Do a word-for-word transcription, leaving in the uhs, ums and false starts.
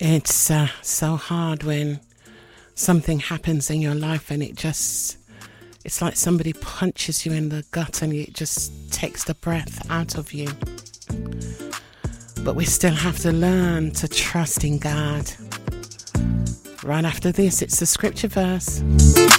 It's uh, so hard when something happens in your life and it just, it's like somebody punches you in the gut and it just takes the breath out of you. But we still have to learn to trust in God. Right after this, it's the scripture verse.